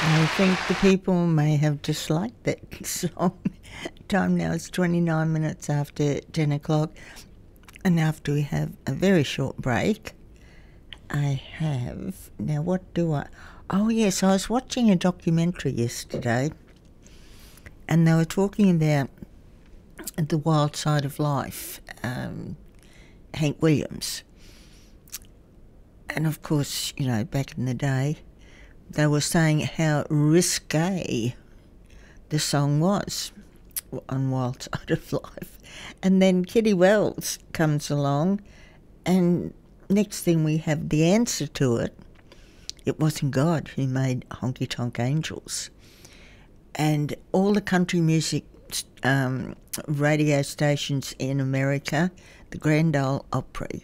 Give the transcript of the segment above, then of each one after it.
I think the people may have disliked that song. Time now is 29 minutes after 10 o'clock. And after we have a very short break, I have... Now, what do I... Oh, yes, I was watching a documentary yesterday, and they were talking about The Wild Side of Life, Hank Williams. And, of course, you know, back in the day, they were saying how risque the song was on Wild Side of Life. And then Kitty Wells comes along, and next thing we have the answer to it. It wasn't God who made Honky Tonk Angels. And all the country music radio stations in America, the Grand Ole Opry,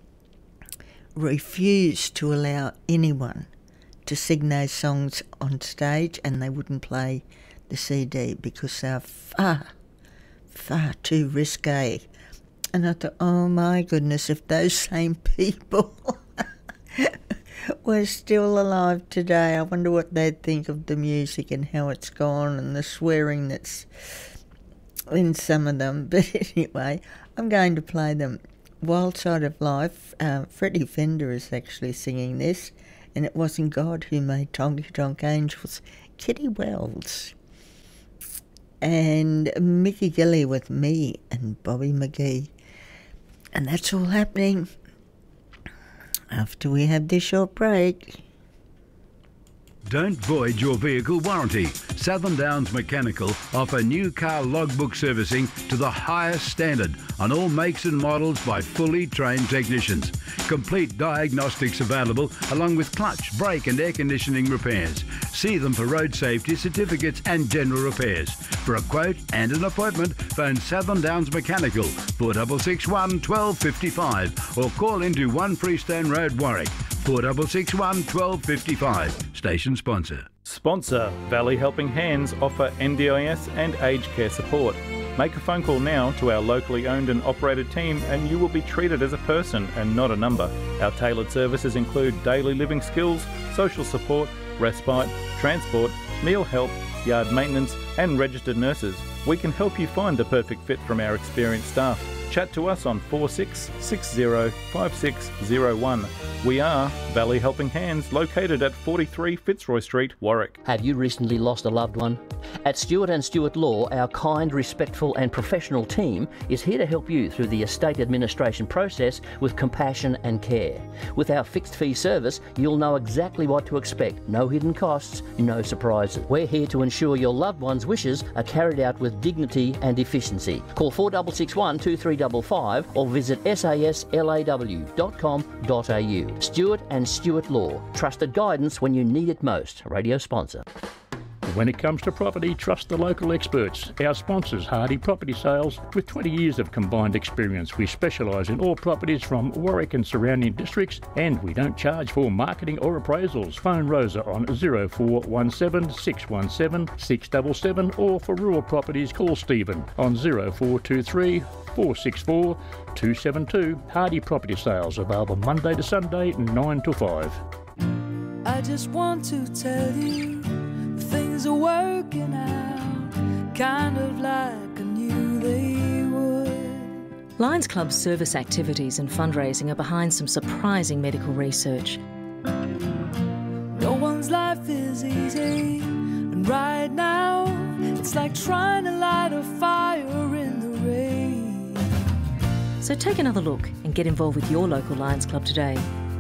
refused to allow anyone to sing those songs on stage, and they wouldn't play the CD because they're far, far too risque. And I thought, oh my goodness, if those same people were still alive today, I wonder what they'd think of the music and how it's gone and the swearing that's in some of them. But anyway, I'm going to play them. Wild Side of Life, Freddie Fender is actually singing this, and it wasn't God who made Honky Tonk Angels. Kitty Wells. And Mickey Gilley with Me and Bobby McGee. And that's all happening after we have this short break. Don't void your vehicle warranty. Southern Downs Mechanical offer new car logbook servicing to the highest standard on all makes and models by fully trained technicians. Complete diagnostics available along with clutch, brake and air conditioning repairs. See them for road safety certificates and general repairs. For a quote and an appointment, phone Southern Downs Mechanical 4661 1255 or call into 1 Freestone Road, Warwick 4661 1255. Station sponsor. Sponsor Valley Helping Hands offer NDIS and aged care support. Make a phone call now to our locally owned and operated team and you will be treated as a person and not a number. Our tailored services include daily living skills, social support, respite, transport, meal help, yard maintenance and registered nurses. We can help you find the perfect fit from our experienced staff. Chat to us on 46605601. We are Valley Helping Hands, located at 43 Fitzroy Street, Warwick. Have you recently lost a loved one? At Stewart and Stewart Law, our kind, respectful and professional team is here to help you through the estate administration process with compassion and care. With our fixed fee service, you'll know exactly what to expect. No hidden costs, no surprises. We're here to ensure your loved one's wishes are carried out with dignity and efficiency. Call 4661 2355 or visit saslaw.com.au. Stewart and Stewart Law. Trusted guidance when you need it most. Radio sponsor. When it comes to property, trust the local experts. Our sponsors, Hardy Property Sales, with 20 years of combined experience. We specialise in all properties from Warwick and surrounding districts, and we don't charge for marketing or appraisals. Phone Rosa on 0417 617 677 or for rural properties, call Stephen on 0423 464 272. Hardy Property Sales, available Monday to Sunday, 9 to 5. I just want to tell you things are working out, kind of like I knew they would. Lions Club's service activities and fundraising are behind some surprising medical research. No one's life is easy, and right now it's like trying to light a fire in the rain. So take another look and get involved with your local Lions Club today.